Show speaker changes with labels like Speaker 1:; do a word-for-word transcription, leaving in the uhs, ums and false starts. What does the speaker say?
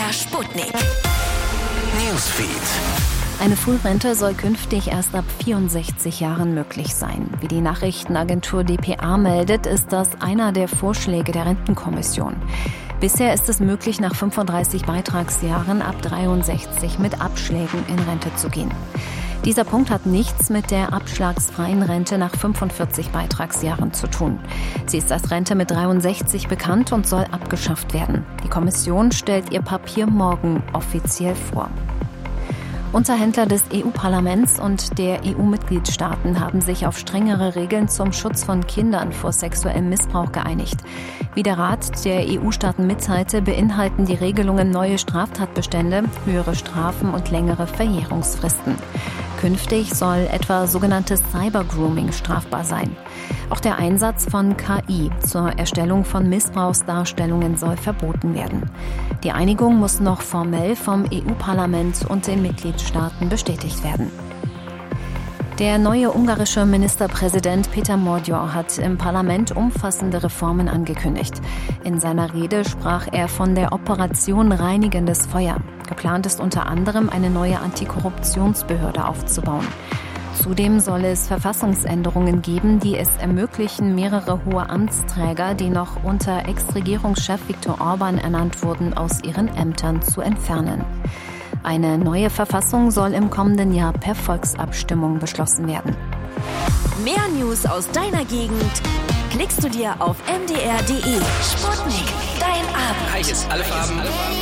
Speaker 1: R Sputnik. Newsfeed.
Speaker 2: Eine Frührente soll künftig erst ab vierundsechzig Jahren möglich sein. Wie die Nachrichtenagentur D P A meldet, ist das einer der Vorschläge der Rentenkommission. Bisher ist es möglich, nach fünfunddreißig Beitragsjahren ab dreiundsechzig mit Abschlägen in Rente zu gehen. Dieser Punkt hat nichts mit der abschlagsfreien Rente nach fünfundvierzig Beitragsjahren zu tun. Sie ist als Rente mit dreiundsechzig bekannt und soll abgeschafft werden. Die Kommission stellt ihr Papier morgen offiziell vor. Unterhändler des E U-Parlaments und der E U-Mitgliedstaaten haben sich auf strengere Regeln zum Schutz von Kindern vor sexuellem Missbrauch geeinigt. Wie der Rat der E U-Staaten mitteilte, beinhalten die Regelungen neue Straftatbestände, höhere Strafen und längere Verjährungsfristen. Künftig soll etwa sogenanntes Cybergrooming strafbar sein. Auch der Einsatz von K I zur Erstellung von Missbrauchsdarstellungen soll verboten werden. Die Einigung muss noch formell vom E U-Parlament und den Mitgliedstaaten bestätigt werden. Der neue ungarische Ministerpräsident Péter Magyar hat im Parlament umfassende Reformen angekündigt. In seiner Rede sprach er von der Operation Reinigendes Feuer. Geplant ist unter anderem, eine neue Antikorruptionsbehörde aufzubauen. Zudem soll es Verfassungsänderungen geben, die es ermöglichen, mehrere hohe Amtsträger, die noch unter Ex-Regierungschef Viktor Orbán ernannt wurden, aus ihren Ämtern zu entfernen. Eine neue Verfassung soll im kommenden Jahr per Volksabstimmung beschlossen werden.
Speaker 1: Mehr News aus deiner Gegend klickst du dir auf m d r punkt d e. Sputnik, dein Abend.
Speaker 3: Hi, hier ist alle Farben.